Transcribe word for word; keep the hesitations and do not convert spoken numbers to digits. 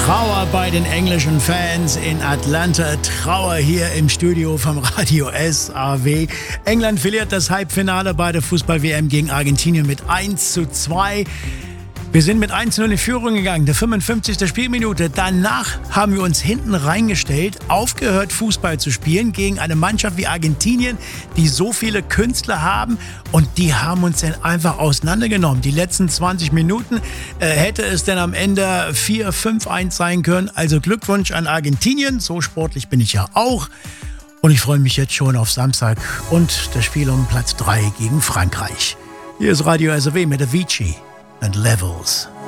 Trauer bei den englischen Fans in Atlanta. Trauer hier im Studio vom Radio S A W. England verliert das Halbfinale bei der Fußball-W M gegen Argentinien mit eins zu zwei. Wir sind mit eins zu null in Führung gegangen, der fünfundfünfzigste Spielminute. Danach haben wir uns hinten reingestellt, aufgehört Fußball zu spielen gegen eine Mannschaft wie Argentinien, die so viele Künstler haben, und die haben uns dann einfach auseinandergenommen. Die letzten zwanzig Minuten äh, hätte es dann am Ende vier fünf eins sein können. Also Glückwunsch an Argentinien, so sportlich bin ich ja auch. Und ich freue mich jetzt schon auf Samstag und das Spiel um Platz drei gegen Frankreich. Hier ist Radio S A W mit Avicii and Levels.